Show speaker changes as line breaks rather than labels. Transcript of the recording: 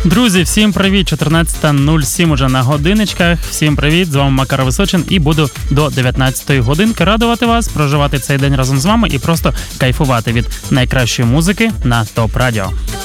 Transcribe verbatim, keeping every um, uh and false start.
Друзі, всім привіт! чотирнадцята нуль сім уже на годиночках. Всім привіт! З вами Макар Височин і буду до дев'ятнадцятої годинки радувати вас, проживати цей день разом з вами і просто кайфувати від найкращої музики на ТОП Радіо.